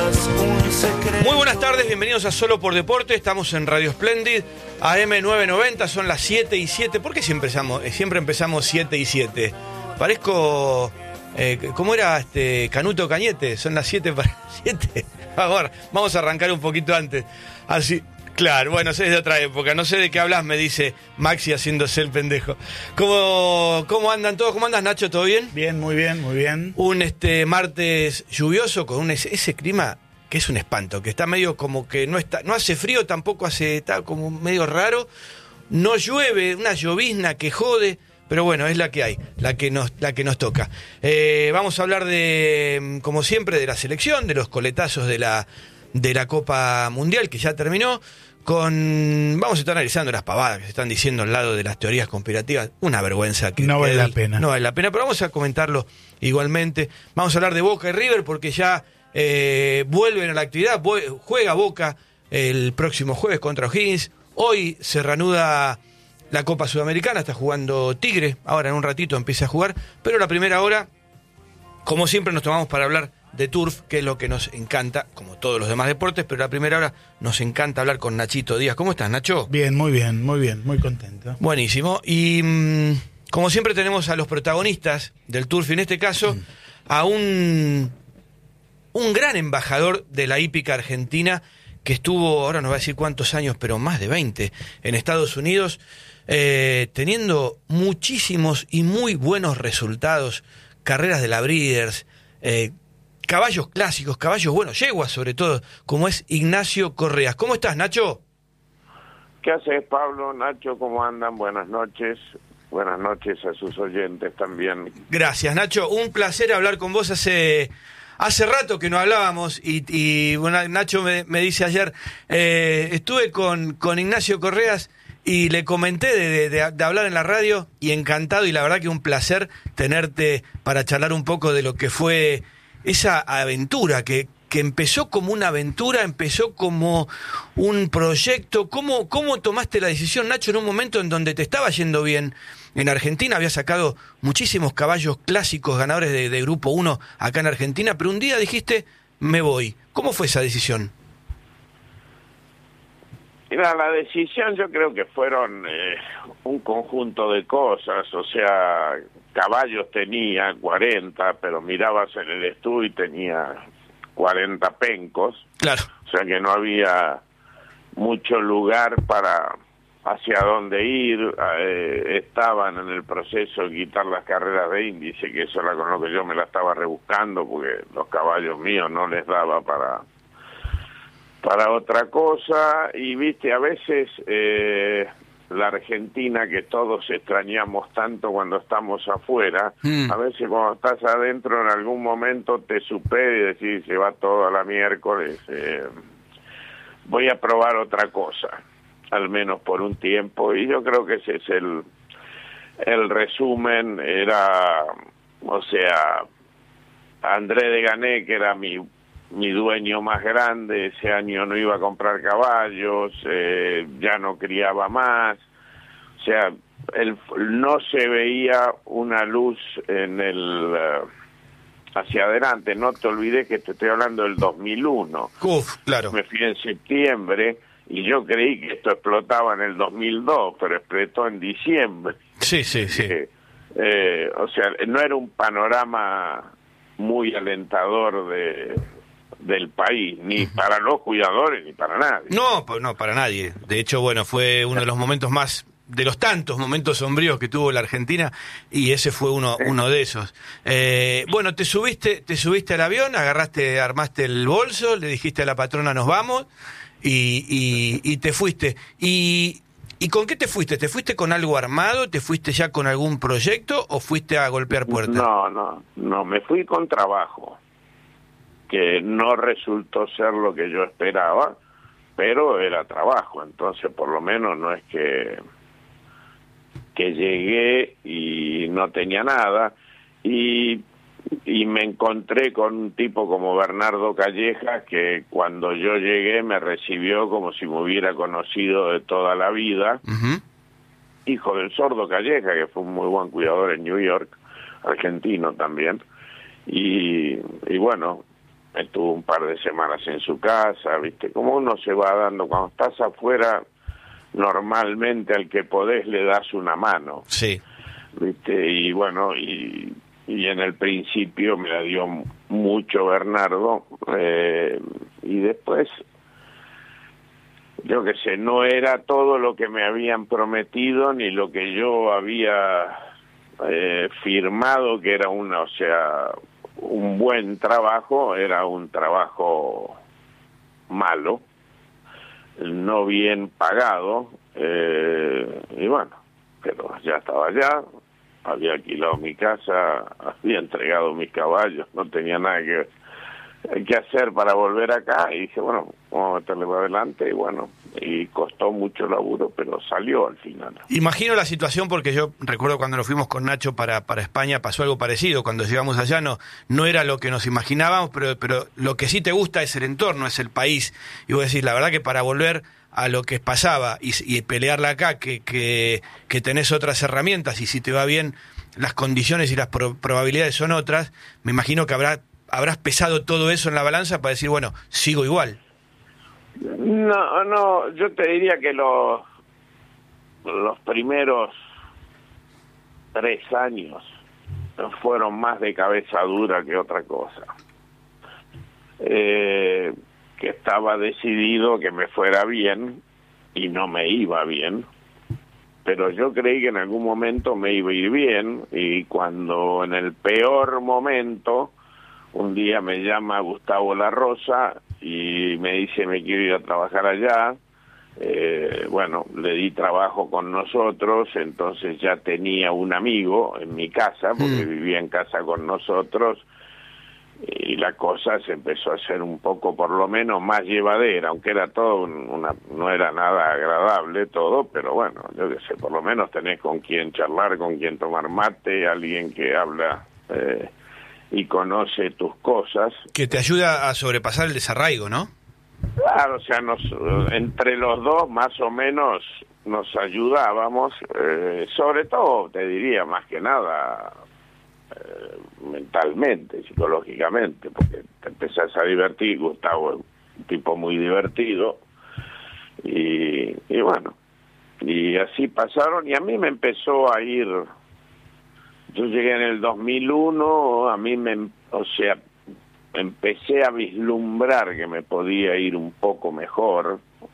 Muy buenas tardes, bienvenidos a Solo por Deporte. Estamos en Radio Splendid, AM 990, son las 7 y 7. ¿Por qué siempre empezamos 7 y 7? Parezco, ¿cómo era Canuto Cañete? Son las 7 para 7. Vamos a arrancar un poquito antes. Así, claro, bueno, es de otra época. No sé de qué hablas, me dice Maxi haciéndose el pendejo. ¿Cómo andan todos? ¿Cómo andas, Nacho? ¿Todo bien? Bien, muy bien, muy bien. Un martes lluvioso con ese clima que es un espanto, que está medio como que no hace frío, tampoco está como medio raro, no llueve, una llovizna que jode, pero bueno, es la que hay, la que nos toca. Vamos a hablar de, como siempre, de la selección, de los coletazos de la Copa Mundial, que ya terminó, vamos a estar analizando las pavadas que se están diciendo al lado de las teorías conspirativas, una vergüenza que no vale la pena. No vale la pena, pero vamos a comentarlo igualmente. Vamos a hablar de Boca y River, porque ya vuelven a la actividad, juega Boca el próximo jueves contra O'Higgins. Hoy se reanuda la Copa Sudamericana, está jugando Tigre, ahora en un ratito empieza a jugar, pero la primera hora, como siempre, nos tomamos para hablar de turf, que es lo que nos encanta, como todos los demás deportes, pero la primera hora nos encanta hablar con Nachito Díaz. ¿Cómo estás, Nacho? Bien, muy contento. Buenísimo, y como siempre tenemos a los protagonistas del turf, y en este caso a un gran embajador de la hípica argentina, que estuvo, ahora no va a decir cuántos años, pero más de 20, en Estados Unidos, teniendo muchísimos y muy buenos resultados, carreras de la Breeders, caballos clásicos, caballos buenos, yeguas sobre todo, como es Ignacio Correas. ¿Cómo estás, Nacho? ¿Qué haces, Pablo? Nacho, ¿cómo andan? Buenas noches. Buenas noches a sus oyentes también. Gracias, Nacho. Un placer hablar con vos. Hace rato que no hablábamos y bueno, Nacho me dice ayer, estuve con Ignacio Correas y le comenté de hablar en la radio, y encantado, y la verdad que un placer tenerte para charlar un poco de lo que fue esa aventura que empezó como una aventura, empezó como un proyecto. ¿Cómo tomaste la decisión, Nacho, en un momento en donde te estaba yendo bien en Argentina? Había sacado muchísimos caballos clásicos ganadores de Grupo 1 acá en Argentina, pero un día dijiste, me voy. ¿Cómo fue esa decisión? Mira, la decisión yo creo que fueron un conjunto de cosas. O sea, caballos tenía 40, pero mirabas en el estudio y tenía 40 pencos. Claro. O sea que no había mucho lugar para hacia dónde ir. Estaban en el proceso de quitar las carreras de índice, que eso era con lo que yo me la estaba rebuscando, porque los caballos míos no les daba para otra cosa. Y viste, a veces la Argentina, que todos extrañamos tanto cuando estamos afuera, a veces cuando estás adentro en algún momento te supera y decís, se va todo a la miércoles, voy a probar otra cosa, al menos por un tiempo. Y yo creo que ese es el resumen. Era, o sea, André de Gané, que era mi dueño más grande, ese año no iba a comprar caballos, ya no criaba más. O sea, no se veía una luz en hacia adelante. No te olvides que te estoy hablando del 2001. Claro. Me fui en septiembre y yo creí que esto explotaba en el 2002, pero explotó en diciembre. Sí. O sea, no era un panorama muy alentador del país, ni para los cuidadores, ni para nadie. No, para nadie. De hecho, bueno, fue uno de los momentos de los tantos momentos sombríos que tuvo la Argentina, y ese fue uno de esos. Bueno, te subiste al avión, armaste el bolso, le dijiste a la patrona, nos vamos, y te fuiste. ¿Y con qué te fuiste? ¿Te fuiste con algo armado? ¿Te fuiste ya con algún proyecto o fuiste a golpear puertas? No, me fui con trabajo, que no resultó ser lo que yo esperaba, pero era trabajo. Entonces, por lo menos no es que llegué y no tenía nada, y me encontré con un tipo como Bernardo Calleja, que cuando yo llegué me recibió como si me hubiera conocido de toda la vida. Hijo del Sordo Calleja, que fue un muy buen cuidador en New York, argentino también. Y bueno, estuve un par de semanas en su casa, ¿viste? Como uno se va dando, cuando estás afuera, normalmente al que podés le das una mano. Sí. ¿Viste? Y bueno, y en el principio me la dio mucho Bernardo, y después, yo qué sé, no era todo lo que me habían prometido, ni lo que yo había firmado, que era o sea, un buen trabajo, era un trabajo malo, no bien pagado, y bueno, pero ya estaba allá, había alquilado mi casa, había entregado mis caballos, no tenía nada que hacer para volver acá, y dije, bueno, vamos a meterle para adelante, y bueno, y costó mucho laburo, pero salió al final. Imagino la situación, porque yo recuerdo cuando nos fuimos con Nacho para España, pasó algo parecido. Cuando llegamos allá no era lo que nos imaginábamos, pero lo que sí te gusta es el entorno, es el país. Y vos decís, la verdad que para volver a lo que pasaba y pelearla acá, que tenés otras herramientas, y si te va bien, las condiciones y las probabilidades son otras, me imagino que habrás pesado todo eso en la balanza para decir, bueno, sigo igual. No, yo te diría que los primeros 3 años fueron más de cabeza dura que otra cosa. Que estaba decidido que me fuera bien y no me iba bien, pero yo creí que en algún momento me iba a ir bien, y cuando en el peor momento, un día me llama Gustavo La Rosa y me dice, me quiero ir a trabajar allá. Bueno, le di trabajo con nosotros, entonces ya tenía un amigo en mi casa, porque vivía en casa con nosotros, y la cosa se empezó a hacer un poco, por lo menos, más llevadera, aunque era todo no era nada agradable todo, pero bueno, yo qué sé, por lo menos tenés con quien charlar, con quien tomar mate, alguien que habla y conoce tus cosas. Que te ayuda a sobrepasar el desarraigo, ¿no? Claro, o sea, entre los dos más o menos nos ayudábamos, sobre todo, te diría, más que nada, mentalmente, psicológicamente, porque te empezás a divertir. Gustavo es un tipo muy divertido, y bueno, y así pasaron, y a mí me empezó a ir. Yo llegué en el 2001, a mí empecé a vislumbrar que me podía ir un poco mejor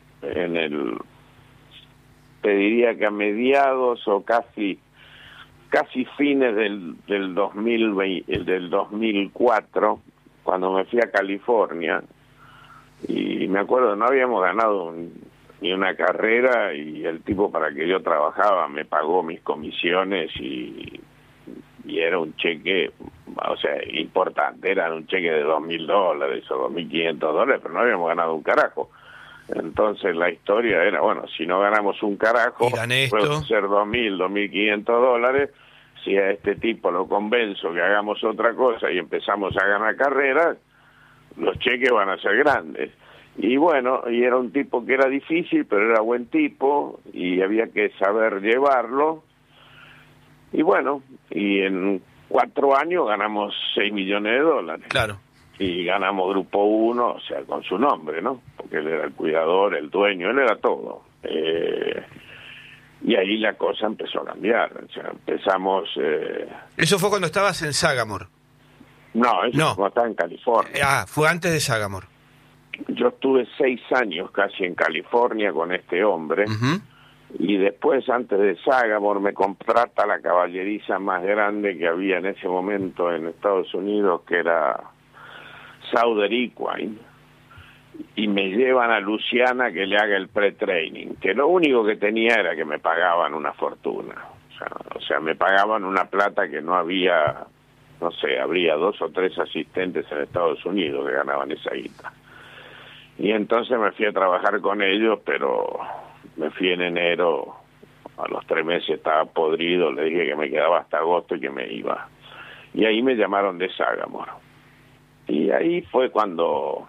te diría que a mediados o casi fines del 2004, cuando me fui a California, y me acuerdo, no habíamos ganado ni una carrera, y el tipo para que yo trabajaba me pagó mis comisiones, y era un cheque, o sea, importante, era un cheque de $2.000 o $2.500, pero no habíamos ganado un carajo. Entonces la historia era, bueno, si no ganamos un carajo, puede ser $2.000, $2.500, si a este tipo lo convenzo que hagamos otra cosa y empezamos a ganar carreras, los cheques van a ser grandes. Y bueno, y era un tipo que era difícil, pero era buen tipo, y había que saber llevarlo. Y bueno, y en 4 años ganamos $6 millones. Claro. Y ganamos Grupo 1, o sea, con su nombre, ¿no? Porque él era el cuidador, el dueño, él era todo. Y ahí la cosa empezó a cambiar. O sea, empezamos... ¿Eso fue cuando estabas en Sagamore? No, eso no. Cuando estaba en California. Fue antes de Sagamore. Yo estuve 6 años casi en California con este hombre. Y después, antes de Sagamore, me contrata la caballeriza más grande que había en ese momento en Estados Unidos, que era Southern Equine, y me llevan a Luciana que le haga el pre-training, que lo único que tenía era que me pagaban una fortuna. O sea, me pagaban una plata que no había, no sé, habría 2 o 3 asistentes en Estados Unidos que ganaban esa guita. Y entonces me fui a trabajar con ellos, pero me fui en enero, a los 3 meses estaba podrido, le dije que me quedaba hasta agosto y que me iba. Y ahí me llamaron de Sagamore. Y ahí fue cuando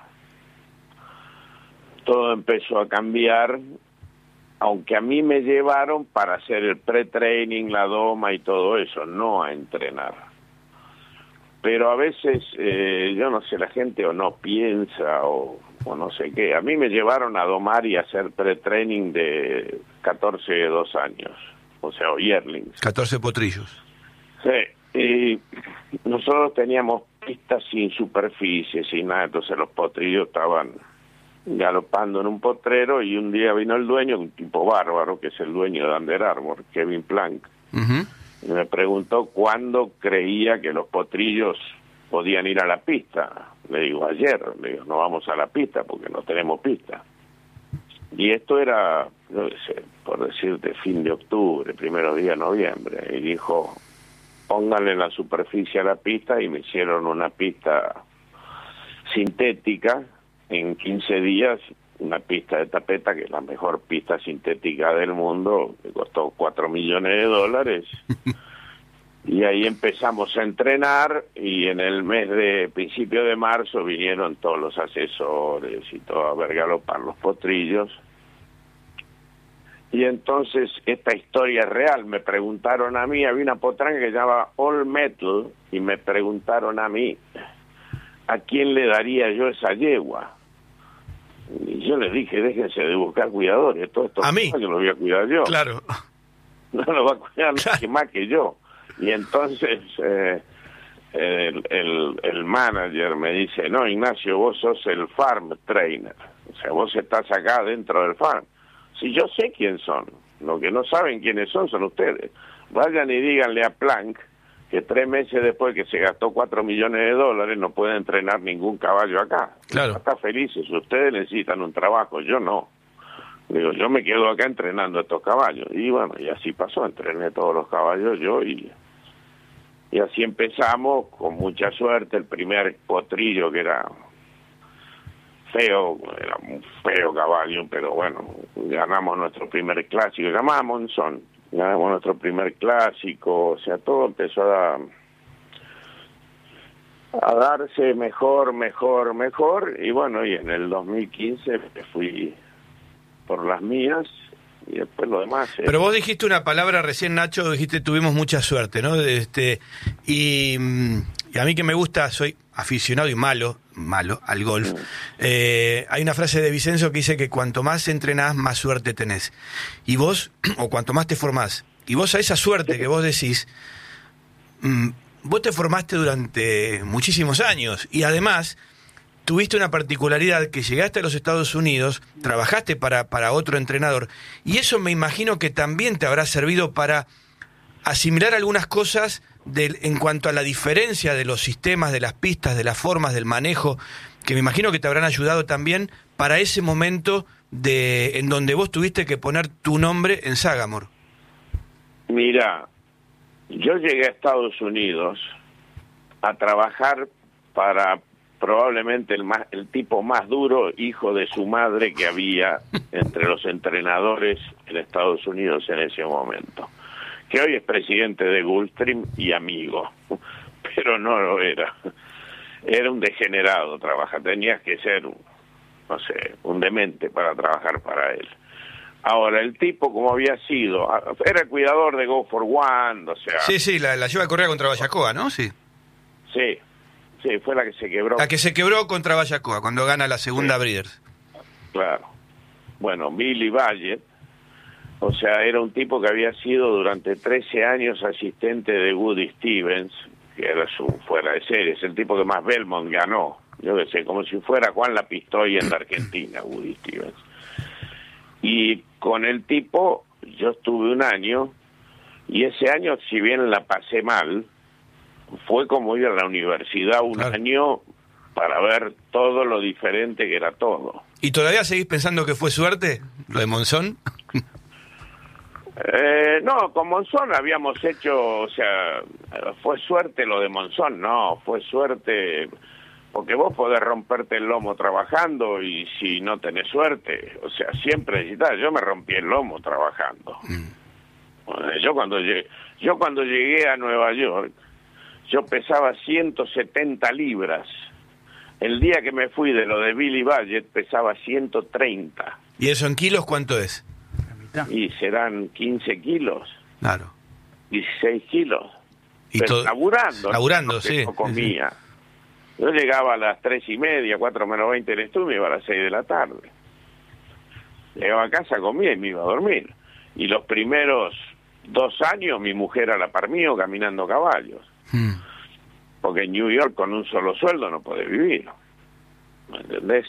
todo empezó a cambiar, aunque a mí me llevaron para hacer el pre-training, la doma y todo eso, no a entrenar. pero a veces, yo no sé, la gente o no piensa o no sé qué. A mí me llevaron a domar y a hacer pre-training de 14, 2 años, o sea, o yearlings. 14 potrillos. Sí, y nosotros teníamos pistas sin superficie, sin nada, entonces los potrillos estaban galopando en un potrero y un día vino el dueño, un tipo bárbaro, que es el dueño de Under Armour, Kevin Plank, y me preguntó cuándo creía que los potrillos podían ir a la pista. Le digo, ayer. Le digo, no vamos a la pista porque no tenemos pista. Y esto era, no sé, por decirte, fin de octubre, primeros días de noviembre. Y dijo, pónganle la superficie a la pista, y me hicieron una pista sintética en 15 días, una pista de tapeta, que es la mejor pista sintética del mundo, que costó $4 millones. Y ahí empezamos a entrenar, y en el mes de principio de marzo vinieron todos los asesores y todo a ver galopar los potrillos. Y entonces esta historia es real. Me preguntaron a mí, había una potranca que se llama All Metal, y me preguntaron a mí, ¿a quién le daría yo esa yegua? Y yo les dije, déjense de buscar cuidadores, todo esto ¿A mí? Yo lo voy a cuidar yo. Claro. No lo va a cuidar nadie más que yo. Y entonces el manager me dice, no, Ignacio, vos sos el farm trainer, o sea, vos estás acá dentro del farm. Si yo sé quién son, lo que no saben quiénes son ustedes. Vayan y díganle a Plank que 3 meses después que se gastó $4 millones no puede entrenar ningún caballo acá. Claro. Está felices, ustedes necesitan un trabajo, yo no. Digo, yo me quedo acá entrenando a estos caballos. Y bueno, y así pasó, entrené todos los caballos yo, y así empezamos, con mucha suerte. El primer potrillo, que era feo, era un feo caballo, pero bueno, ganamos nuestro primer clásico, llamaba Monzón, ganamos nuestro primer clásico, o sea, todo empezó a darse mejor, y bueno, y en el 2015 fui por las mías, y después lo demás. Pero vos dijiste una palabra recién, Nacho, dijiste tuvimos mucha suerte, ¿no? Y a mí que me gusta, soy aficionado y malo al golf. Hay una frase de Vicenzo que dice que cuanto más entrenás, más suerte tenés. Y vos, o cuanto más te formás, y vos a esa suerte que vos decís, vos te formaste durante muchísimos años, y además tuviste una particularidad, que llegaste a los Estados Unidos, trabajaste para otro entrenador, y eso me imagino que también te habrá servido para asimilar algunas cosas en cuanto a la diferencia de los sistemas, de las pistas, de las formas, del manejo, que me imagino que te habrán ayudado también para ese momento en donde vos tuviste que poner tu nombre en Sagamore. Mira, yo llegué a Estados Unidos a trabajar para probablemente el tipo más duro, hijo de su madre, que había entre los entrenadores en Estados Unidos en ese momento, que hoy es presidente de Gulfstream y amigo, pero no lo era. Era un degenerado trabajar, tenías que ser, no sé, un demente para trabajar para él. Ahora, el tipo, como había sido, era el cuidador de Go for One, o sea... Sí, la lleva a correr contra Vallacoa, ¿no? Sí, fue la que se quebró. La que se quebró contra Vallacoa, cuando gana la segunda Breeders. Claro. Bueno, Billy Baggett, o sea, era un tipo que había sido durante 13 años asistente de Woody Stevens, que era su fuera de serie, es el tipo que más Belmont ganó, yo qué sé, como si fuera Juan Lapistoy en la Argentina, Woody Stevens. Y con el tipo yo estuve 1 año, y ese año, si bien la pasé mal, fue como ir a la universidad un año para ver todo lo diferente que era todo. ¿Y todavía seguís pensando que fue suerte lo de Monzón? No, con Monzón habíamos hecho, o sea, fue suerte lo de Monzón, no, fue suerte porque vos podés romperte el lomo trabajando, y si no tenés suerte, o sea, siempre necesitas. Yo me rompí el lomo trabajando. Yo cuando llegué a Nueva York, yo pesaba 170 libras. El día que me fui de lo de Billy Baggett pesaba 130. ¿Y eso en kilos cuánto es? Y serán 15 kilos. Claro. 16 kilos. Y pero todo, laburando, no sí. no comía. Yo llegaba a las 3:30, 4:20 del estudio, me iba a las 6 de la tarde. Llegaba a casa, comía y me iba a dormir. Y los primeros 2 años mi mujer a la par mío caminando caballos. Porque en New York con un solo sueldo no podés vivir. ¿Me entendés?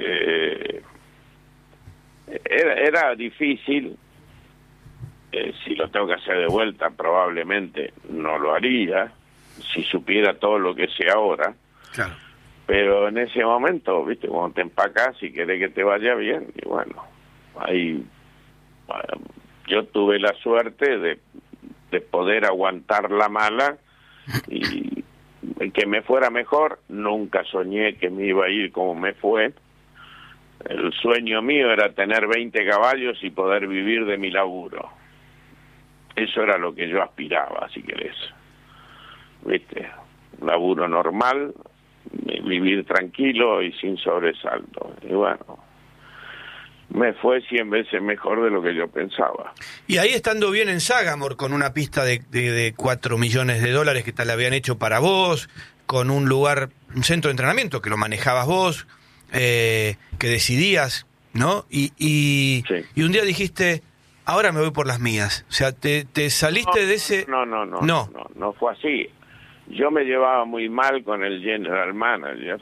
Era difícil. Si lo tengo que hacer de vuelta, probablemente no lo haría, si supiera todo lo que sé ahora. Claro. Pero en ese momento, viste, cuando te empacás y querés que te vaya bien, y bueno, ahí yo tuve la suerte de poder aguantar la mala y que me fuera mejor. Nunca soñé que me iba a ir como me fue. El sueño mío era tener 20 caballos y poder vivir de mi laburo. Eso era lo que yo aspiraba, si querés. ¿Viste? Un laburo normal, vivir tranquilo y sin sobresalto. Y bueno, me fue 100 veces mejor de lo que yo pensaba. Y ahí estando bien en Sagamore, con una pista de 4 millones de dólares que te la habían hecho para vos, con un lugar, un centro de entrenamiento que lo manejabas vos, que decidías, ¿no? Sí. Y un día dijiste, ahora me voy por las mías. O sea, te saliste de ese... No fue así. Yo me llevaba muy mal con el general manager.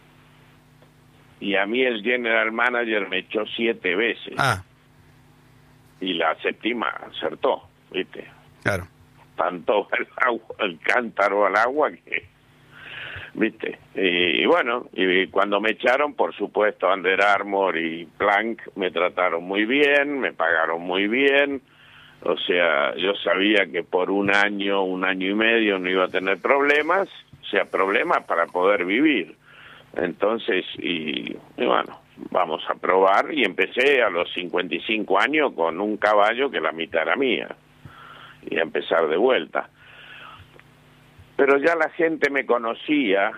Y a mí el general manager me echó 7 veces. Y la 7ª acertó, ¿viste? Claro. Tanto el cántaro al agua que... ¿Viste? Y bueno, y cuando me echaron, por supuesto, Under Armour y Plank me trataron muy bien, me pagaron muy bien. O sea, yo sabía que por 1 año, 1 año y medio no iba a tener problemas, o sea, problemas para poder vivir. Entonces, y bueno, vamos a probar, y empecé a los 55 años con un caballo que la mitad era mía, y a empezar de vuelta. Pero ya la gente me conocía,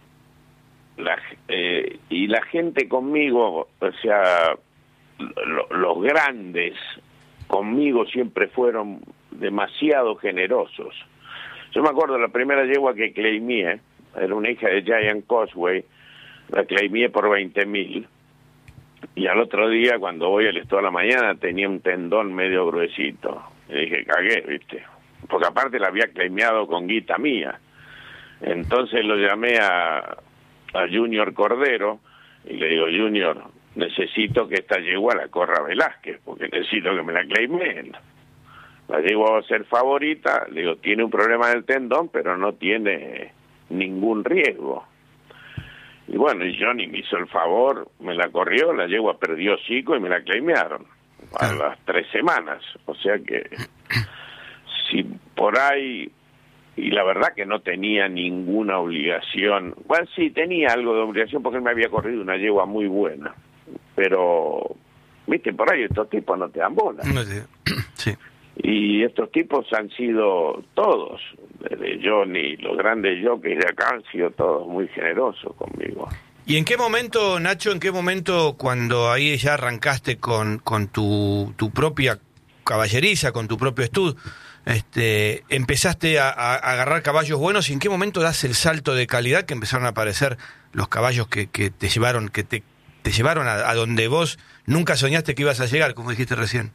y la gente conmigo, o sea, los grandes conmigo siempre fueron demasiado generosos. Yo me acuerdo la primera yegua que claimé, era una hija de Giant Causeway, la claimé por 20.000, y al otro día cuando voy al estado de la mañana tenía un tendón medio gruesito, y dije, cagué, ¿viste? Porque aparte la había claimeado con guita mía. Entonces lo llamé a Junior Cordero y le digo, Junior, necesito que esta yegua la corra Velázquez, porque necesito que me la claimeen. La yegua va a ser favorita, le digo, tiene un problema del tendón, pero no tiene ningún riesgo. Y bueno, y Johnny me hizo el favor, me la corrió, la yegua perdió hocico y me la claimearon a las 3 semanas. O sea que si por ahí, y la verdad que no tenía ninguna obligación, bueno, sí tenía algo de obligación porque él me había corrido una yegua muy buena, pero, viste, por ahí estos tipos no te dan bola. No sé. Sí. Y estos tipos han sido todos, desde Johnny, los grandes jockeys de acá han sido todos muy generosos conmigo. ¿Y en qué momento, Nacho, cuando ahí ya arrancaste con tu propia caballeriza, con tu propio estudio, empezaste a agarrar caballos buenos, y en qué momento das el salto de calidad que empezaron a aparecer los caballos que te llevaron, te llevaron a donde vos nunca soñaste que ibas a llegar, como dijiste recién?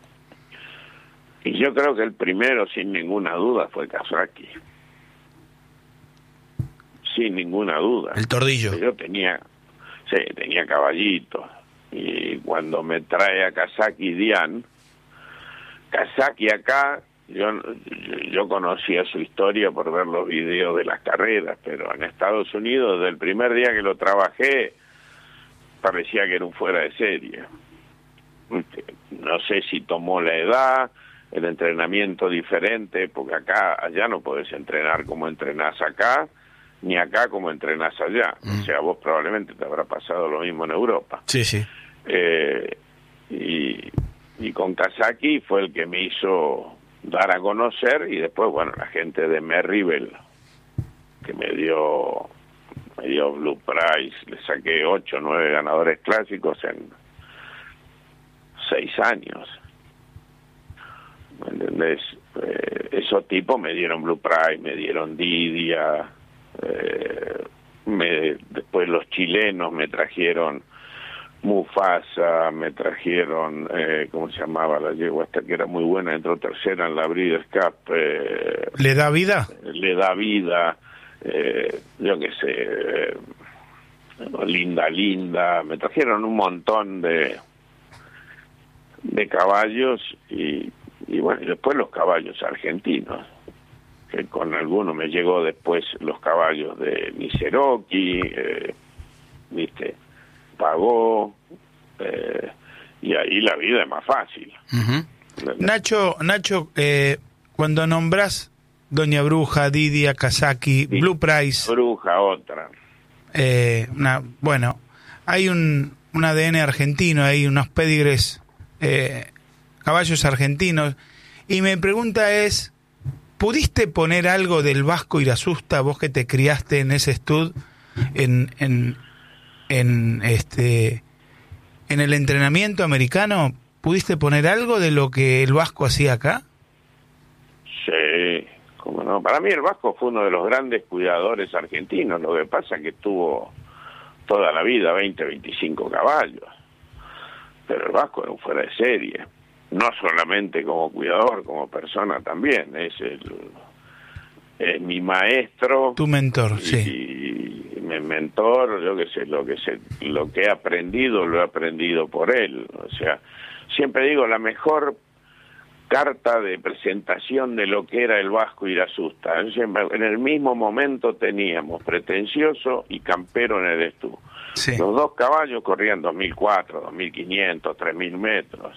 Y yo creo que el primero, sin ninguna duda, fue Kazaki. Sin ninguna duda. El tordillo. Yo tenía caballitos. Y cuando me trae a Kazaki Diane, Kazaki acá, yo conocía su historia por ver los videos de las carreras, pero en Estados Unidos, desde el primer día que lo trabajé, parecía que era un fuera de serie. No sé si tomó la edad, el entrenamiento diferente, porque allá no podés entrenar como entrenás acá, ni acá como entrenás allá. O sea, vos probablemente te habrá pasado lo mismo en Europa. Sí, sí. Y con Kazaki fue el que me hizo dar a conocer, y después, bueno, la gente de Merrillville, que me dio Blue Prize, le saqué 8 o 9 ganadores clásicos en 6 años. ¿Me entendés? esos tipos me dieron Blue Price, me dieron Didia, después los chilenos me trajeron Mufasa, me trajeron, ¿cómo se llamaba la yegua esta que era muy buena? Entró tercera en la Breeders' Cup. ¿Le da vida? Le da vida, yo qué sé, Linda, me trajeron un montón de caballos y bueno, y después los caballos argentinos, que con algunos me llegó después los caballos de Miseroki, viste, pagó, y ahí la vida es más fácil. Uh-huh. Nacho, cuando nombrás Doña Bruja, Didia, Kazaki, sí, Blue Price... Bruja, otra. Bueno, hay un ADN argentino, hay unos pedigres, caballos argentinos, y mi pregunta es, ¿pudiste poner algo del Vasco Irasusta, vos que te criaste en ese stud, en el entrenamiento americano? ¿Pudiste poner algo de lo que el Vasco hacía acá? Sí, cómo no. Para mí el Vasco fue uno de los grandes cuidadores argentinos. Lo que pasa es que tuvo toda la vida 20, 25 caballos. Pero el Vasco era un fuera de serie. No solamente como cuidador, como persona también. Es mi maestro. Tu mentor, sí. Y mi mentor, yo qué sé, lo que he aprendido, lo he aprendido por él. O sea, siempre digo, la mejor carta de presentación de lo que era el Vasco Irasusta. En el mismo momento teníamos Pretencioso y Campero en el Estú. Sí. Los dos caballos corrían 2.400, 2.500, 3.000 metros.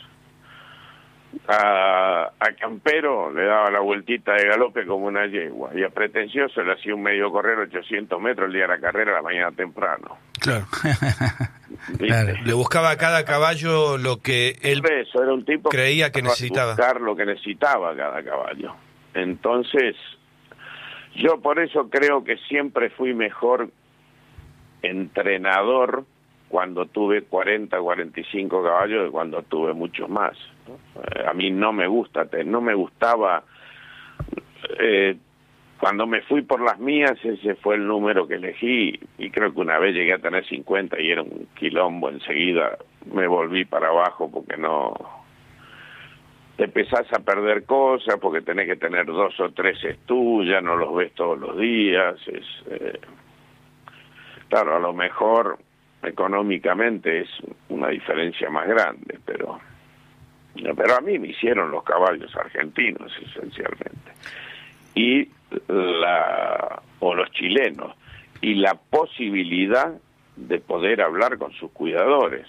A Campero le daba la vueltita de galope como una yegua, y a Pretencioso le hacía un medio correr 800 metros el día de la carrera, a la mañana temprano. Claro. Claro. Le buscaba a cada caballo lo que él eso, era un tipo creía que necesitaba. Buscar lo que necesitaba cada caballo. Entonces, yo por eso creo que siempre fui mejor entrenador cuando tuve 40, 45 caballos de cuando tuve muchos más. A mí no me gustaba, cuando me fui por las mías, ese fue el número que elegí, y creo que una vez llegué a tener 50 y era un quilombo, enseguida me volví para abajo porque no... Te empezás a perder cosas porque tenés que tener 2 o 3 estudios, no los ves todos los días, claro, a lo mejor económicamente es una diferencia más grande, pero a mí me hicieron los caballos argentinos esencialmente, o los chilenos, y la posibilidad de poder hablar con sus cuidadores.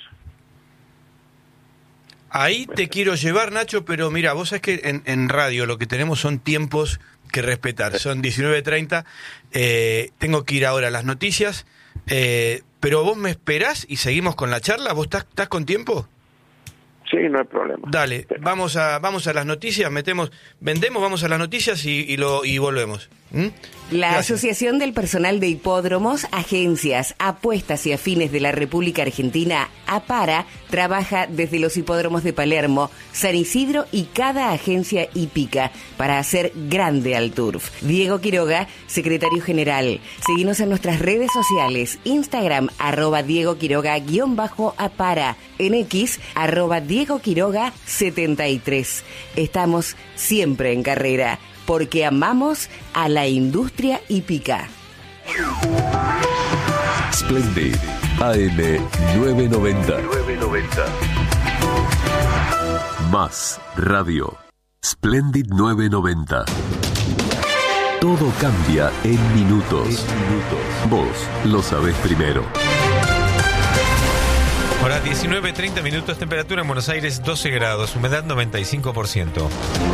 Ahí te quiero llevar, Nacho, pero mira, vos sabés que en radio lo que tenemos son tiempos que respetar, son 19:30, tengo que ir ahora a las noticias, pero vos me esperás y seguimos con la charla. ¿Vos estás con tiempo? Sí, no hay problema. Dale, vamos a las noticias, vendemos, vamos a las noticias y volvemos. La Gracias. Asociación del Personal de Hipódromos, Agencias, Apuestas y Afines de la República Argentina, APARA, trabaja desde los hipódromos de Palermo, San Isidro y cada agencia hípica para hacer grande al turf. Diego Quiroga, secretario general. Seguinos en nuestras redes sociales, Instagram, @Diego Quiroga_APARA, en X, @Diego Quiroga 73. Estamos siempre en carrera, porque amamos a la industria hípica. Splendid, AM 990. Más radio. Splendid 990. Todo cambia en minutos. Vos lo sabés primero. Ahora 19:30 minutos, temperatura en Buenos Aires 12 grados, humedad 95%.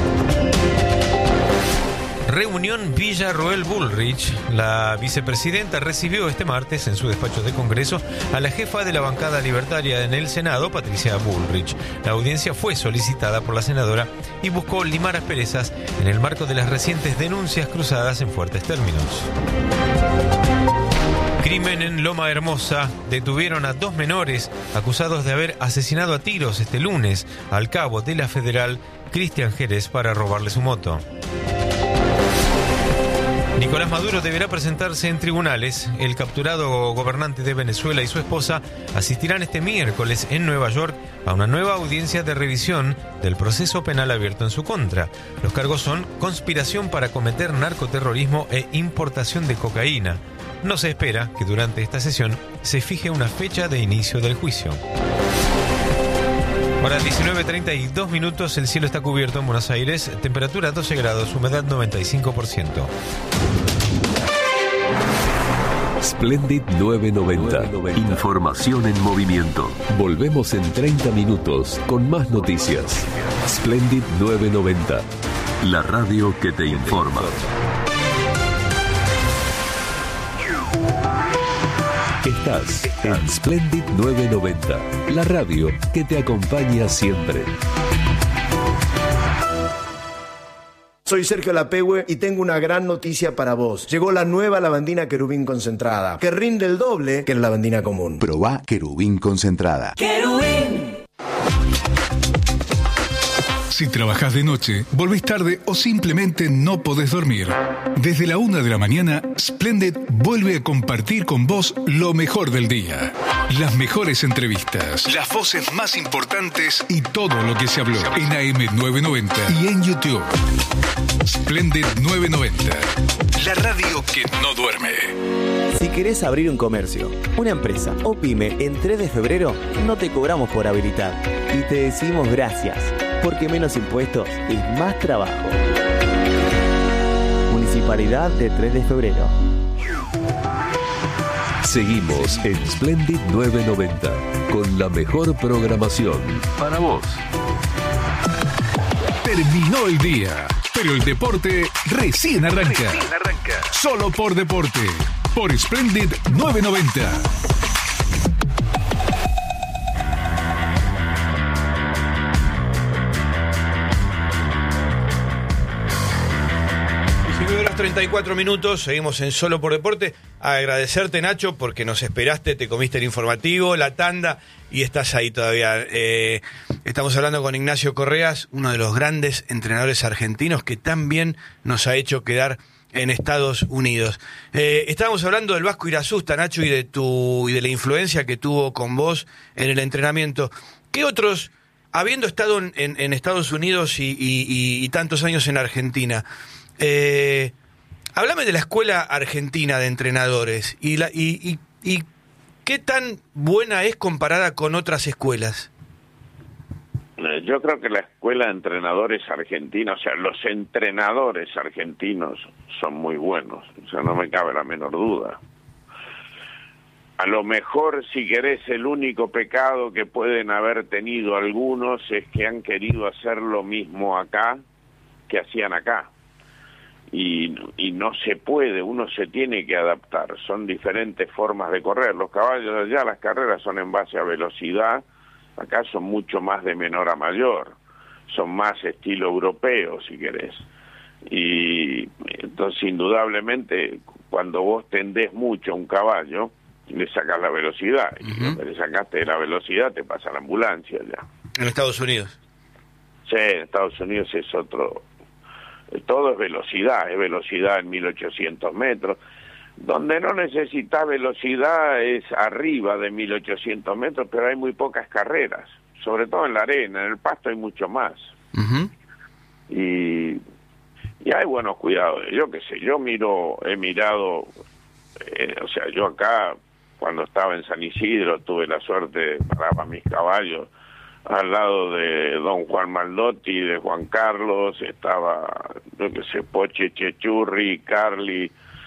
Reunión Villa Roel Bullrich. La vicepresidenta recibió este martes en su despacho de Congreso a la jefa de la bancada libertaria en el Senado, Patricia Bullrich. La audiencia fue solicitada por la senadora y buscó limar asperezas en el marco de las recientes denuncias cruzadas en fuertes términos. Crimen en Loma Hermosa. Detuvieron a 2 menores acusados de haber asesinado a tiros este lunes al cabo de la Federal Cristian Jerez para robarle su moto. Nicolás Maduro deberá presentarse en tribunales. El capturado gobernante de Venezuela y su esposa asistirán este miércoles en Nueva York a una nueva audiencia de revisión del proceso penal abierto en su contra. Los cargos son conspiración para cometer narcoterrorismo e importación de cocaína. No se espera que durante esta sesión se fije una fecha de inicio del juicio. Ahora 19:32 minutos, el cielo está cubierto en Buenos Aires, temperatura 12 grados, humedad 95%. Splendid 990. Información en movimiento. Volvemos en 30 minutos con más noticias. Splendid 990. La radio que te informa. Estás en Splendid 990, la radio que te acompaña siempre. Soy Sergio Lapehue y tengo una gran noticia para vos. Llegó la nueva lavandina Querubín concentrada, que rinde el doble que la lavandina común. Probá Querubín concentrada. ¡Querubín! Si trabajás de noche, volvés tarde o simplemente no podés dormir, desde la 1 de la mañana, Splendid vuelve a compartir con vos lo mejor del día. Las mejores entrevistas, las voces más importantes y todo lo que se habló en AM990 y en YouTube. Splendid 990, la radio que no duerme. Si querés abrir un comercio, una empresa o pyme en 3 de febrero, no te cobramos por habilitar y te decimos gracias, porque menos impuestos es más trabajo. Municipalidad de 3 de febrero. Seguimos en Splendid 990 con la mejor programación para vos. Terminó el día, pero el deporte recién arranca. Solo por deporte, por Splendid 990. Horas 34 minutos, seguimos en Solo por Deporte. Agradecerte, Nacho, porque nos esperaste, te comiste el informativo, la tanda y estás ahí todavía. Estamos hablando con Ignacio Correas, uno de los grandes entrenadores argentinos que tan bien nos ha hecho quedar en Estados Unidos. Estábamos hablando del Vasco Irasusta, Nacho, y de la influencia que tuvo con vos en el entrenamiento. ¿Qué otros, habiendo estado en Estados Unidos y tantos años en Argentina, háblame de la escuela argentina de entrenadores y qué tan buena es comparada con otras escuelas? Yo creo que la escuela de entrenadores argentinos, o sea, los entrenadores argentinos son muy buenos, o sea, no me cabe la menor duda. A lo mejor, si querés, el único pecado que pueden haber tenido algunos es que han querido hacer lo mismo acá que hacían acá. Y no se puede, uno se tiene que adaptar, son diferentes formas de correr. Los caballos allá, las carreras son en base a velocidad, acá son mucho más de menor a mayor, son más estilo europeo, si querés. Y entonces, indudablemente, cuando vos tendés mucho a un caballo, le sacás la velocidad, y cuando le sacaste la velocidad te pasa la ambulancia ya. ¿En Estados Unidos? Sí, en Estados Unidos es otro... Todo es velocidad en 1800 metros. Donde no necesita velocidad es arriba de 1800 metros, pero hay muy pocas carreras, sobre todo en la arena, en el pasto hay mucho más. Y hay buenos cuidados. Yo qué sé, he mirado, o sea, yo acá, cuando estaba en San Isidro, tuve la suerte, paraba mis caballos al lado de don Juan Maldotti, de Juan Carlos, estaba, yo qué sé, Poche Chechurri, Carli,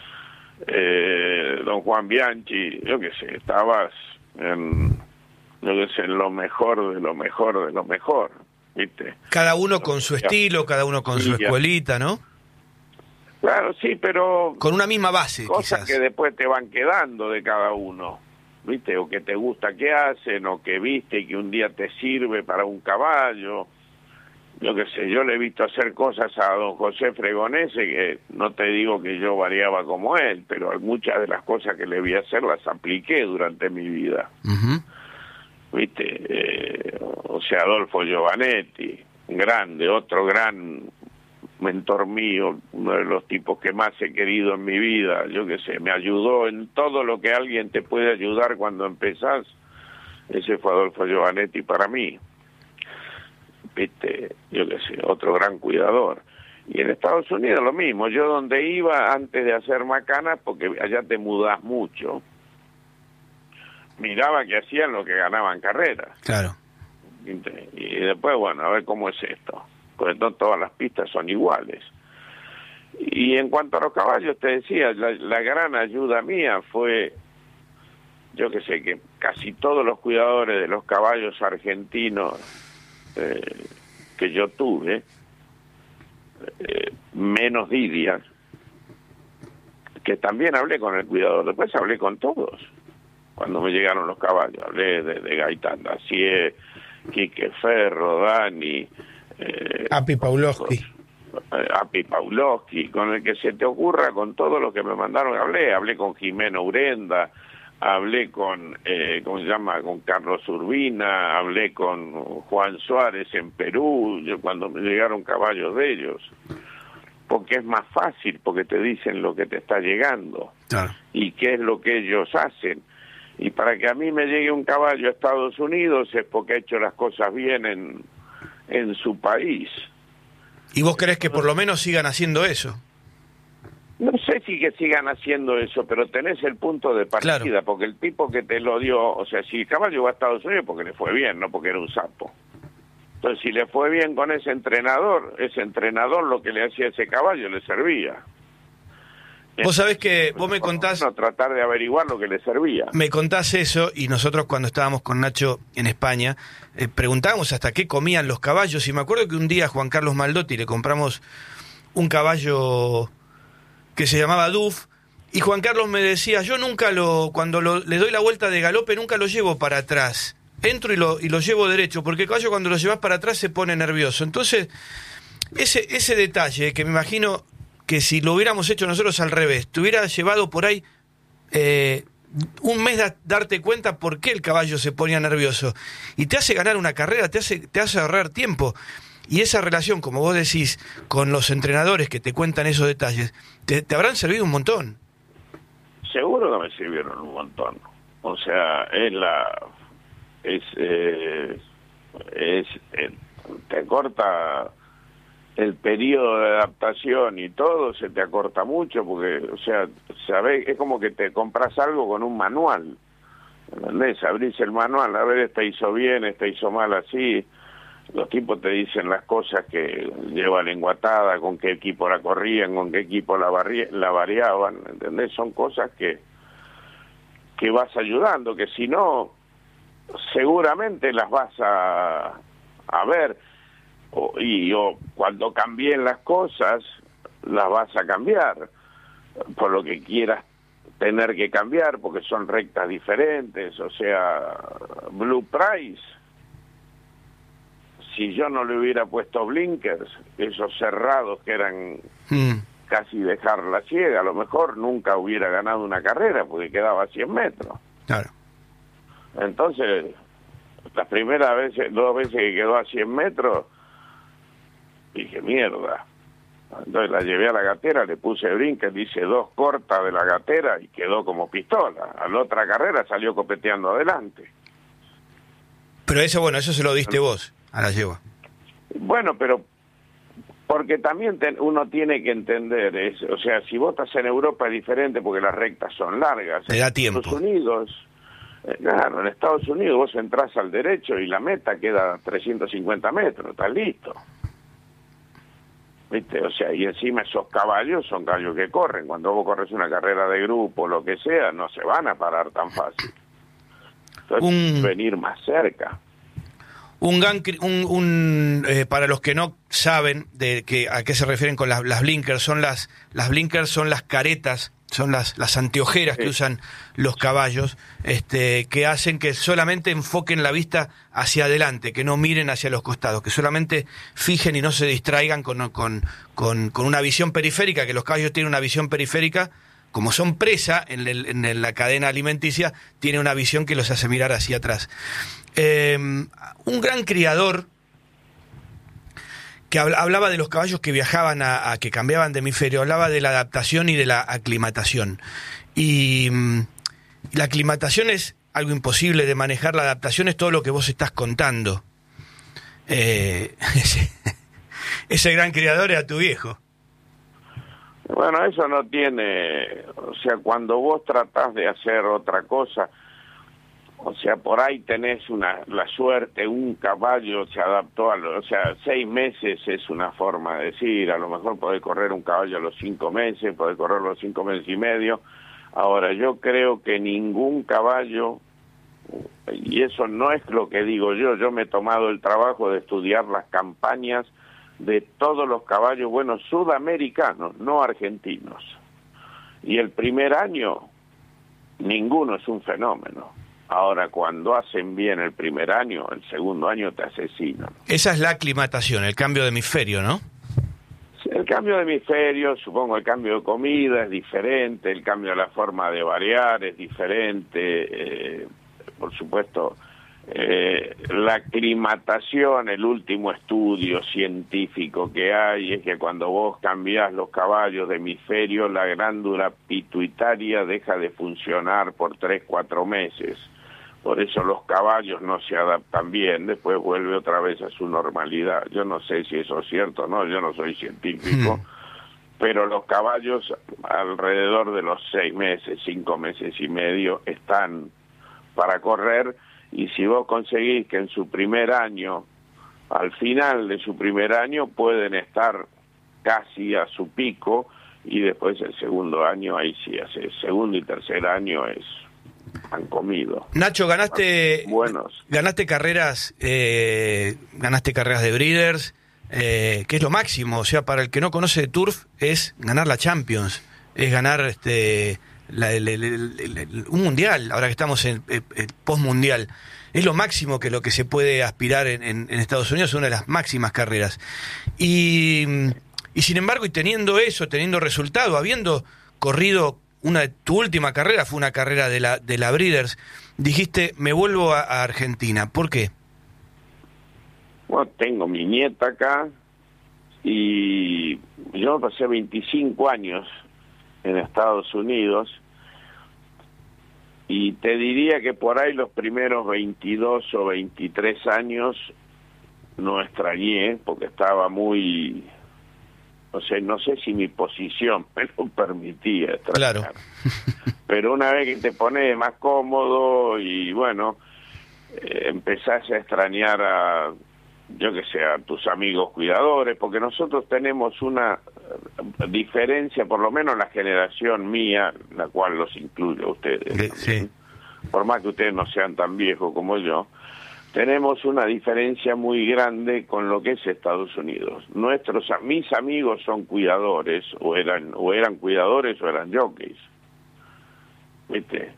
don Juan Bianchi, yo qué sé, estabas en lo mejor de lo mejor de lo mejor, ¿viste? Cada uno con su estilo, cada uno con su escuelita, ¿no? Claro, sí, pero... con una misma base, cosas quizás. Que después te van quedando de cada uno, ¿viste? O que te gusta que hacen, o que viste y que un día te sirve para un caballo. yo qué sé, yo le he visto hacer cosas a don José Fregonese que no te digo que yo variaba como él, pero muchas de las cosas que le vi hacer las apliqué durante mi vida. ¿Viste? O sea, Adolfo Giovanetti, grande, otro gran mentor mío, uno de los tipos que más he querido en mi vida, yo qué sé, me ayudó en todo lo que alguien te puede ayudar cuando empezás. Ese fue Adolfo Giovanetti para mí. ¿Viste? Yo qué sé, otro gran cuidador. Y en Estados Unidos lo mismo, yo donde iba antes de hacer macanas, porque allá te mudás mucho, miraba que hacían lo que ganaban carreras. Claro. ¿Viste? Y después, bueno, a ver cómo es esto, porque no todas las pistas son iguales. Y en cuanto a los caballos, te decía, la gran ayuda mía fue, yo que sé, que casi todos los cuidadores de los caballos argentinos que yo tuve, menos Didia, que también hablé con el cuidador, después hablé con todos, cuando me llegaron los caballos, hablé de Gaitán Dacier, Quique Ferro, Dani, Api Pawlowski, con el que se te ocurra, con todo lo que me mandaron, hablé con Jimeno Urenda, hablé con, ¿cómo se llama?, con Carlos Urbina, hablé con Juan Suárez en Perú, cuando me llegaron caballos de ellos, porque es más fácil, porque te dicen lo que te está llegando, claro, y qué es lo que ellos hacen. Y para que a mí me llegue un caballo a Estados Unidos es porque ha hecho las cosas bien en su país. ¿Y vos crees que por lo menos sigan haciendo eso? No sé si que sigan haciendo eso, pero tenés el punto de partida, claro, porque el tipo que te lo dio, o sea, si el caballo va a Estados Unidos porque le fue bien, no porque era un sapo. Entonces, si le fue bien con ese entrenador lo que le hacía a ese caballo le servía. Vos sabés que vos me contás... No, tratar de averiguar lo que le servía. Me contás eso, y nosotros cuando estábamos con Nacho en España, preguntábamos hasta qué comían los caballos, y me acuerdo que un día a Juan Carlos Maldotti le compramos un caballo que se llamaba Duf, y Juan Carlos me decía, yo nunca cuando le doy la vuelta de galope, nunca lo llevo para atrás. Entro y lo llevo derecho, porque el caballo cuando lo llevas para atrás se pone nervioso. Entonces, ese detalle, que me imagino que si lo hubiéramos hecho nosotros al revés, te hubiera llevado por ahí un mes darte cuenta por qué el caballo se ponía nervioso. Y te hace ganar una carrera, te hace ahorrar tiempo. Y esa relación, como vos decís, con los entrenadores que te cuentan esos detalles, te habrán servido un montón. Seguro que me sirvieron un montón. O sea, te corta el periodo de adaptación y todo, se te acorta mucho, porque, o sea, sabés, es como que te compras algo con un manual, ¿entendés? Abrís el manual, a ver, este hizo bien, este hizo mal, así. Los tipos te dicen las cosas que lleva la enguatada, con qué equipo la corrían, con qué equipo la variaban, ¿entendés? Son cosas que vas ayudando, que si no, seguramente las vas a ver, y cuando cambien las cosas, las vas a cambiar, por lo que quieras tener que cambiar, porque son rectas diferentes. O sea, Blue Price, si yo no le hubiera puesto blinkers, esos cerrados que eran casi dejarla ciega, a lo mejor nunca hubiera ganado una carrera, porque quedaba a 100 metros. Claro. Entonces, las primeras veces, 2 veces que quedó a 100 metros, dije, mierda. Entonces la llevé a la gatera, le puse brinques, dice 2 cortas de la gatera y quedó como pistola. A la otra carrera salió copeteando adelante. Pero eso se lo diste vos a la yegua. Bueno, pero porque también uno tiene que entender, o sea, si vos estás en Europa es diferente porque las rectas son largas. Te da tiempo. En Estados Unidos, claro, en Estados Unidos vos entrás al derecho y la meta queda a 350 metros, estás listo. ¿Viste? O sea, y encima esos caballos son caballos que corren. Cuando vos corres una carrera de grupo, lo que sea, no se van a parar tan fácil. Entonces, venir más cerca. Para los que no saben a qué se refieren con las blinkers, las blinkers son las caretas son las anteojeras que usan los caballos, que hacen que solamente enfoquen la vista hacia adelante, que no miren hacia los costados, que solamente fijen y no se distraigan con una visión periférica, que los caballos tienen una visión periférica, como son presa en la cadena alimenticia, tiene una visión que los hace mirar hacia atrás. Un gran criador que hablaba de los caballos que viajaban que cambiaban de hemisferio, hablaba de la adaptación y de la aclimatación. Y la aclimatación es algo imposible de manejar, la adaptación es todo lo que vos estás contando. Ese gran criador era tu viejo. Bueno, eso no tiene, o sea, cuando vos tratás de hacer otra cosa, o sea, por ahí tenés la suerte, un caballo se adaptó o sea, 6 meses es una forma de decir, a lo mejor podés correr un caballo a los 5 meses, podés correr los 5 meses y medio. Ahora, yo creo que ningún caballo, y eso no es lo que digo yo me he tomado el trabajo de estudiar las campañas de todos los caballos, bueno, sudamericanos, no argentinos. Y el primer año, ninguno es un fenómeno. Ahora, cuando hacen bien el primer año, el segundo año te asesinan. Esa es la aclimatación, el cambio de hemisferio, ¿no? El cambio de hemisferio, supongo el cambio de comida es diferente, el cambio de la forma de variar es diferente, por supuesto, la aclimatación, el último estudio científico que hay es que cuando vos cambiás los caballos de hemisferio, la glándula pituitaria deja de funcionar por 3-4 meses. Por eso los caballos no se adaptan bien, después vuelve otra vez a su normalidad. Yo no sé si eso es cierto o no, yo no soy científico, pero los caballos alrededor de los 6 meses, 5 meses y medio están para correr, y si vos conseguís que en su primer año, al final de su primer año, pueden estar casi a su pico, y después el segundo año, ahí sí, el segundo y tercer año han comido. Nacho, ganaste carreras, ganaste carreras de breeders, que es lo máximo. O sea, para el que no conoce de Turf, es ganar la Champions, es ganar un mundial, ahora que estamos en post-mundial. Es lo máximo que se puede aspirar en Estados Unidos, es una de las máximas carreras. Y sin embargo, y teniendo resultado, habiendo corrido tu última carrera, fue una carrera de la Breeders, dijiste, me vuelvo a Argentina. ¿Por qué? Bueno, tengo mi nieta acá, y yo pasé 25 años en Estados Unidos, y te diría que por ahí los primeros 22 o 23 años no extrañé, porque estaba muy, no sé si mi posición me lo permitía extrañar. Claro. Pero una vez que te pones más cómodo y bueno, empezás a extrañar a tus amigos cuidadores, porque nosotros tenemos una diferencia, por lo menos la generación mía, la cual los incluye a ustedes, sí. Por más que ustedes no sean tan viejos como yo, tenemos una diferencia muy grande con lo que es Estados Unidos. Mis amigos son cuidadores, o eran cuidadores o eran jockeys, ¿viste?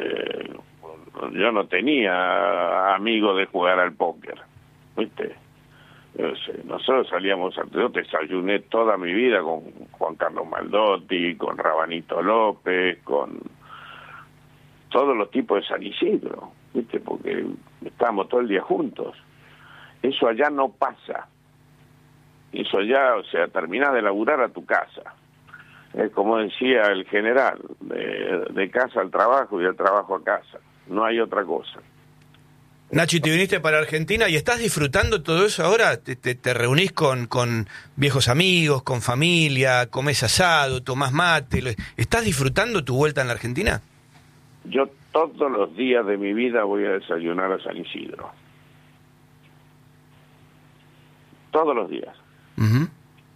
Yo no tenía amigos de jugar al póker, ¿viste? Nosotros salíamos, yo desayuné toda mi vida con Juan Carlos Maldotti, con Rabanito López, con todos los tipos de San Isidro, ¿viste? Porque estábamos todo el día juntos. Eso allá no pasa. Eso allá, terminás de laburar a tu casa. Es como decía el general, de casa al trabajo y del trabajo a casa. No hay otra cosa. Nachi, te viniste para Argentina y estás disfrutando todo eso ahora. Te reunís con viejos amigos, con familia, comés asado, tomás mate. ¿Estás disfrutando tu vuelta en la Argentina? Yo todos los días de mi vida voy a desayunar a San Isidro. Todos los días. Uh-huh.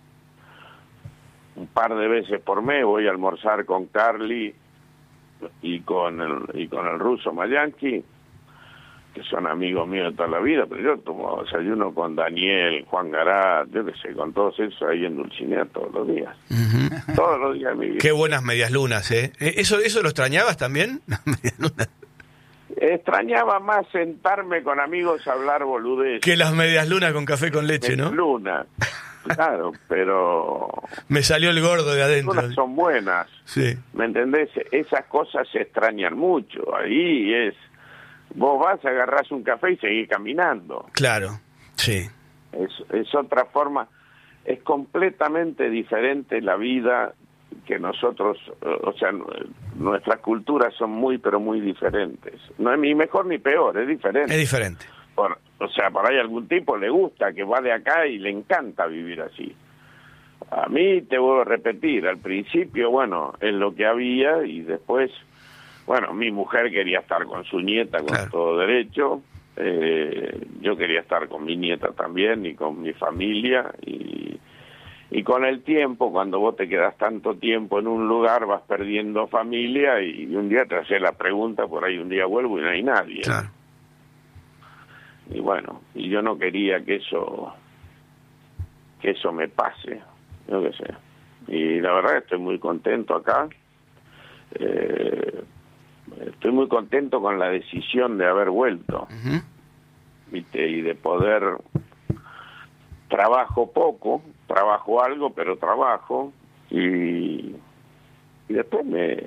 Un par de veces por mes voy a almorzar con Carly y con el ruso Mayanqui. que son amigos míos de toda la vida, pero yo tomo desayuno con Daniel, Juan Garat, yo qué sé, con todos esos ahí en Dulcinea todos los días. Uh-huh. Todos los días de mi vida. Qué buenas medias lunas, ¿eh? ¿Eso lo extrañabas también? Las medias lunas. Extrañaba más sentarme con amigos a hablar boludez. Que las medias lunas con café con leche, ¿no? Luna, claro, pero... Me salió el gordo de adentro. Las son buenas, sí. ¿Me entendés? Esas cosas se extrañan mucho. Ahí es... Vos vas, agarrás un café y seguís caminando. Claro, sí. Es otra forma, es completamente diferente la vida que nosotros, o sea, nuestras culturas son muy, pero muy diferentes. No es ni mejor ni peor, es diferente. Es diferente. O sea, por ahí algún tipo le gusta, que va de acá y le encanta vivir así. A mí, te voy a repetir, al principio, bueno, es lo que había y después... Bueno, mi mujer quería estar con su nieta con claro. todo derecho, yo quería estar con mi nieta también y con mi familia y con el tiempo, cuando vos te quedás tanto tiempo en un lugar vas perdiendo familia y un día te haces la pregunta, por ahí un día vuelvo y no hay nadie. Claro. Y bueno, y yo no quería que eso me pase, yo qué sé. Y la verdad estoy muy contento acá. Estoy muy contento con la decisión de haber vuelto, uh-huh. ¿Viste? Y de poder, trabajo poco, trabajo algo, pero trabajo, y después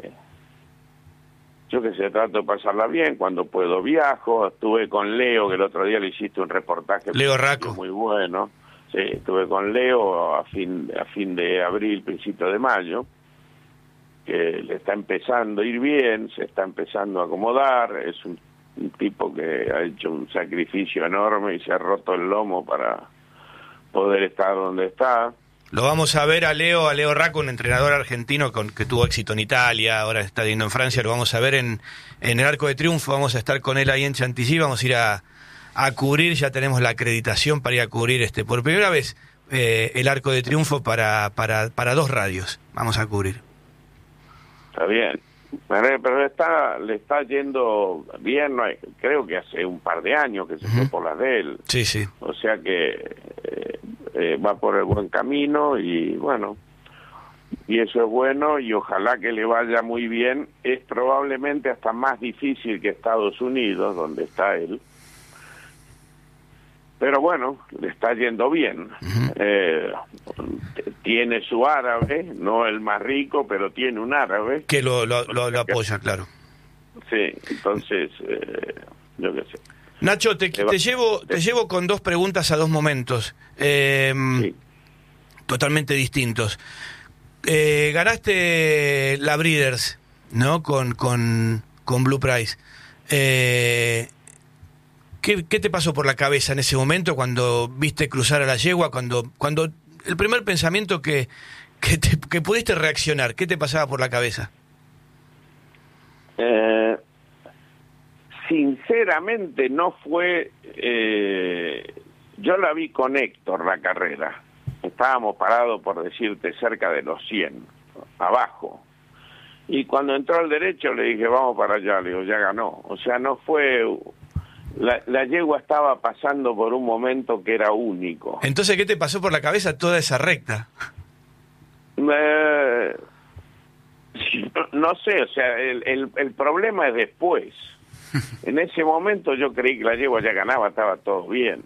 yo que sé, trato de pasarla bien, cuando puedo viajo. Estuve con Leo, que el otro día le hiciste un reportaje Leo Racco, muy bueno, sí, estuve con Leo a fin de abril, principio de mayo, que le está empezando a ir bien, se está empezando a acomodar, es un tipo que ha hecho un sacrificio enorme y se ha roto el lomo para poder estar donde está. Lo vamos a ver a Leo Racco, un entrenador argentino que tuvo éxito en Italia, ahora está viviendo en Francia, lo vamos a ver en el Arco de Triunfo, vamos a estar con él ahí en Chantilly, vamos a ir a cubrir, ya tenemos la acreditación para ir a cubrir por primera vez el Arco de Triunfo para 2 radios, vamos a cubrir. Está bien, pero le está yendo bien, creo que hace un par de años que se fue por las de él. Sí, sí. O sea que va por el buen camino y bueno, y eso es bueno y ojalá que le vaya muy bien. Es probablemente hasta más difícil que Estados Unidos, donde está él. Pero bueno, le está yendo bien. Uh-huh. Tiene su árabe, no el más rico, pero tiene un árabe. Que lo apoya, claro. Sí, entonces, yo qué sé. Nacho, te llevo con 2 preguntas a 2 momentos. Sí. Totalmente distintos. Ganaste la Breeders, ¿no? Con Blue Price. ¿Qué te pasó por la cabeza en ese momento cuando viste cruzar a la yegua? Cuando el primer pensamiento que pudiste reaccionar, ¿qué te pasaba por la cabeza? Sinceramente no fue... yo la vi con Héctor, la carrera. Estábamos parados, por decirte, cerca de los 100, abajo. Y cuando entró al derecho le dije, vamos para allá, le digo, ya ganó. O sea, no fue... La yegua estaba pasando por un momento que era único. Entonces, ¿qué te pasó por la cabeza toda esa recta? No sé, o sea, el problema es después. En ese momento yo creí que la yegua ya ganaba, estaba todo bien.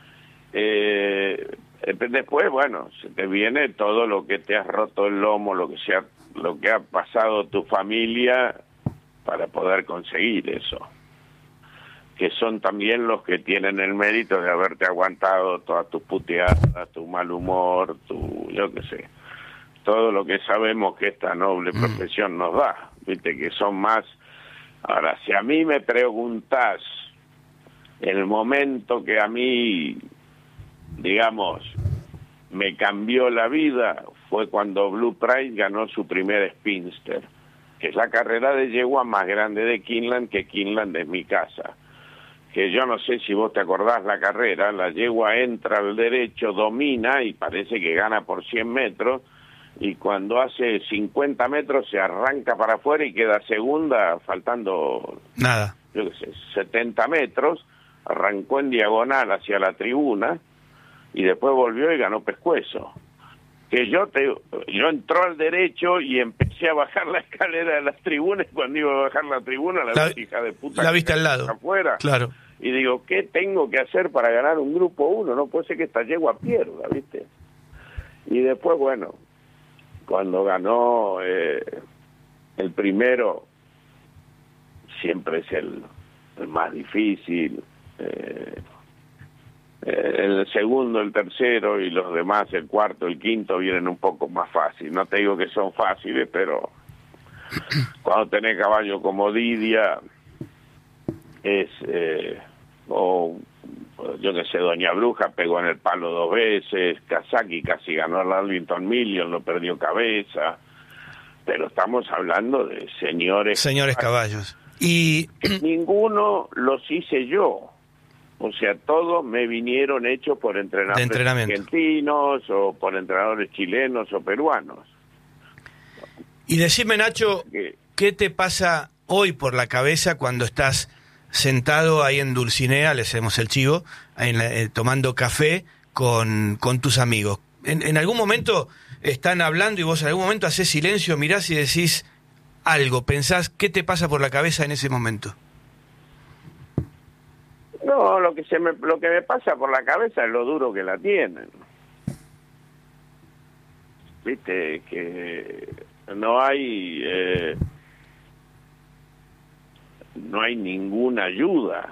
Después, bueno, se te viene todo lo que te has roto el lomo, lo que ha pasado tu familia para poder conseguir eso. Que son también los que tienen el mérito de haberte aguantado todas tus puteadas, tu mal humor, yo qué sé, todo lo que sabemos que esta noble profesión nos da, viste, que son más. Ahora, si a mí me preguntás, el momento que a mí, digamos, me cambió la vida, fue cuando Blue Price ganó su primer Spinster, que es la carrera de yegua más grande de Keeneland, que Keeneland es mi casa. Que yo no sé si vos te acordás la carrera, la yegua entra al derecho, domina y parece que gana por 100 metros, y cuando hace 50 metros se arranca para afuera y queda segunda, faltando, nada, yo qué sé, 70 metros, arrancó en diagonal hacia la tribuna y después volvió y ganó pescuezo. Que yo entró al derecho y empecé a bajar la escalera de las tribunas. Cuando iba a bajar la tribuna, la hija de puta la viste al lado afuera. Claro. Y digo, ¿qué tengo que hacer para ganar un grupo 1? No puede ser que esta yegua pierda, ¿viste? Y después, bueno, cuando ganó el primero, siempre es el más difícil. El segundo, el tercero y los demás, el cuarto, el quinto, vienen un poco más fácil. No te digo que son fáciles, pero cuando tenés caballo como Didia, es, o yo que sé, Doña Bruja pegó en el palo 2 veces, Kazaki casi ganó el Arlington Million, lo perdió cabeza, pero estamos hablando de señores caballos. Y ninguno los hice yo. O sea, todos me vinieron hechos por entrenadores argentinos o por entrenadores chilenos o peruanos. Y decime, Nacho, ¿qué te pasa hoy por la cabeza cuando estás sentado ahí en Dulcinea, le hacemos el chivo, tomando café con tus amigos? ¿En algún momento están hablando y vos en algún momento haces silencio, mirás y decís algo, pensás, qué te pasa por la cabeza en ese momento? No, lo que me pasa por la cabeza es lo duro que la tienen. Viste, que no hay ninguna ayuda.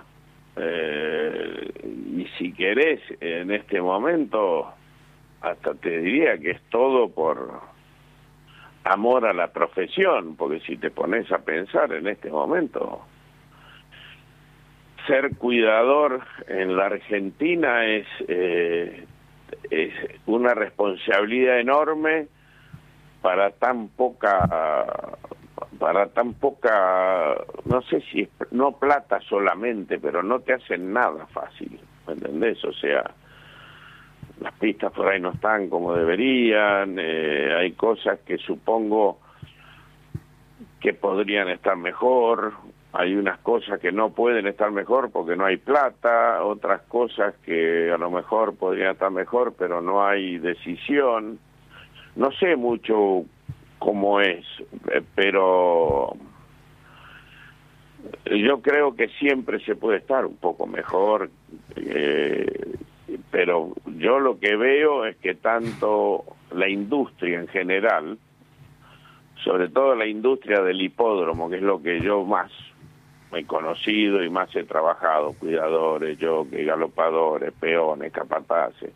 Y si querés, en este momento, hasta te diría que es todo por amor a la profesión, porque si te pones a pensar en este momento, ser cuidador en la Argentina es una responsabilidad enorme para tan poca, no sé si es, no plata solamente, pero no te hacen nada fácil, ¿me entendés? O sea, las pistas por ahí no están como deberían, hay cosas que supongo que podrían estar mejor, hay unas cosas que no pueden estar mejor porque no hay plata, otras cosas que a lo mejor podrían estar mejor pero no hay decisión. No sé mucho cómo es, pero yo creo que siempre se puede estar un poco mejor, pero yo lo que veo es que tanto la industria en general, sobre todo la industria del hipódromo, que es lo que yo más he conocido y más he trabajado, cuidadores, jockeys, galopadores, peones, capataces,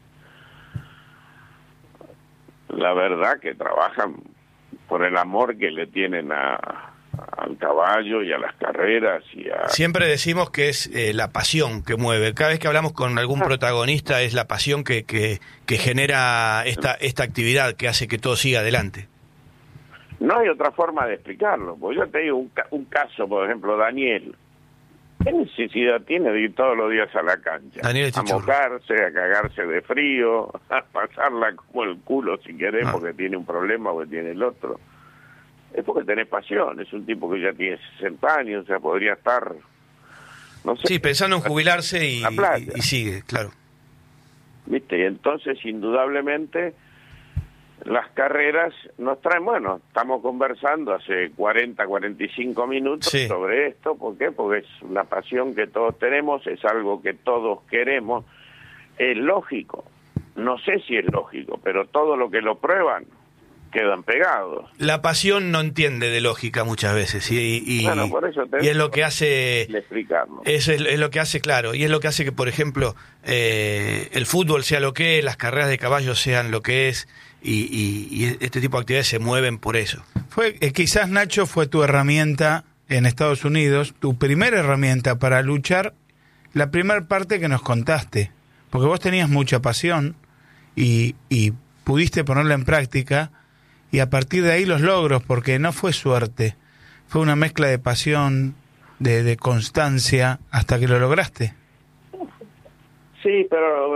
la verdad que trabajan por el amor que le tienen al caballo y a las carreras y a... Siempre decimos que es la pasión que mueve. Cada vez que hablamos con algún protagonista es la pasión que genera esta actividad que hace que todo siga adelante. No hay otra forma de explicarlo, porque yo te digo un caso, por ejemplo, Daniel. ¿Qué necesidad tiene de ir todos los días a la cancha? A mojarse, a cagarse de frío, a pasarla como el culo si querés, porque tiene un problema o porque tiene el otro. Es porque tenés pasión, es un tipo que ya tiene 60 años, o sea, podría estar, no sé... Sí, pensando en jubilarse y sigue, claro. ¿Viste? Y entonces, indudablemente, las carreras nos traen, bueno, estamos conversando hace 40, 45 minutos sobre esto, ¿por qué? Porque es una pasión que todos tenemos, es algo que todos queremos, es lógico, no sé si es lógico, pero todo lo que lo prueban quedan pegados. La pasión no entiende de lógica muchas veces y por eso y es lo que hace explicarlo. Es lo que hace, claro, y es lo que hace que, por ejemplo, el fútbol sea lo que es, las carreras de caballos sean lo que es, y este tipo de actividades se mueven por eso. Quizás, Nacho, fue tu herramienta en Estados Unidos, tu primera herramienta para luchar, la primera parte que nos contaste, porque vos tenías mucha pasión y pudiste ponerla en práctica, y a partir de ahí los logros, porque no fue suerte, fue una mezcla de pasión, de constancia, hasta que lo lograste. Sí, pero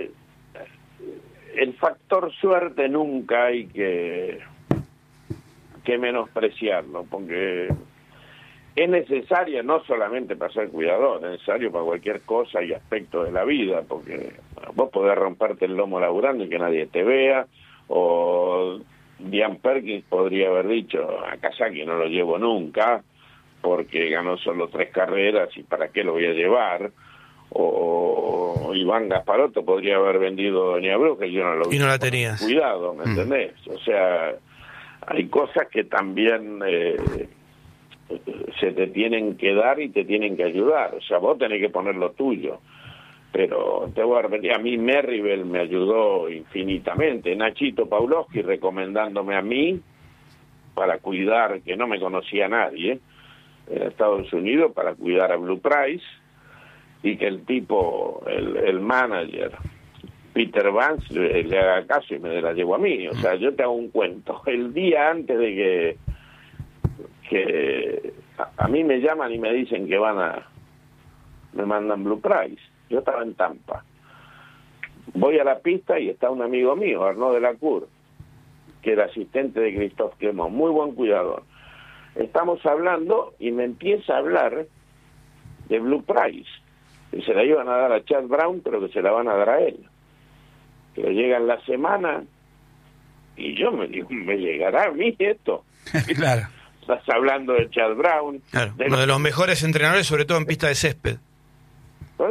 el factor suerte nunca hay que menospreciarlo, porque es necesaria no solamente para ser cuidador, es necesario para cualquier cosa y aspecto de la vida, porque vos podés romperte el lomo laburando y que nadie te vea, o Diane Perkins podría haber dicho, a Kazaki no lo llevo nunca, porque ganó solo 3 carreras y para qué lo voy a llevar, o Iván Gasparotto podría haber vendido Doña Bruja y yo no lo y no la tenías. Cuidado, ¿me entendés? O sea, hay cosas que también se te tienen que dar y te tienen que ayudar, o sea, vos tenés que poner lo tuyo. Pero te voy a repetir, a mí Merribel me ayudó infinitamente, Nachito Pawlowski recomendándome a mí para cuidar, que no me conocía nadie en Estados Unidos, para cuidar a Blue Price, y que el tipo, el manager Peter Vance le haga caso y me la llevo a mí. O sea, yo te hago un cuento, el día antes de que a mí me llaman y me dicen que me mandan Blue Price. Yo estaba en Tampa. Voy a la pista y está un amigo mío, Arnaud Delacour, que era asistente de Christophe Clement, muy buen cuidador. Estamos hablando y me empieza a hablar de Blue Price, que se la iban a dar a Chad Brown, pero que se la van a dar a él. Que llega en la semana y yo me digo, ¿me llegará a mí esto? Claro. Estás hablando de Chad Brown. Claro, uno de los mejores entrenadores, sobre todo en pista de césped.